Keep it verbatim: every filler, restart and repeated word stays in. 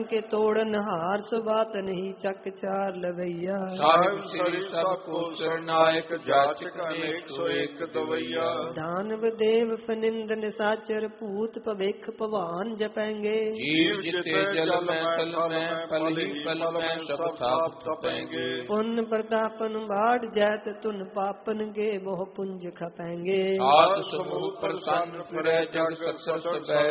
के तोड़न हार सुबात नहीं चक चार लवैया। ਸਾਹਿਬ ਸ੍ਰੀ ਸਭ ਕੋ ਸਰਨਾਇਕ ਜਾਚਕ ਅਨੇਕ ਸੋ ਏਕ ਦਵਈਆ। दानव देव फनिंद निसाचर भूत भविख भवान जपेंगे। ਜੀਵ ਜਿਤੇ ਜਲ ਮੈਂ ਤਲ ਮੈਂ ਪਲ ਹੀ ਪਲ ਮੈਂ ਸਭ ਥਾਪ ਤਪੈਂਗੇ। पुन प्रतापन बाढ़ जैत तुन पापन के मोह पुंज खपेंगे। ਆਦ ਸਮੂਹ ਪ੍ਰਸੰਨ ਫਿਰੈ ਜਗ ਸਤਸਤ ਬੈ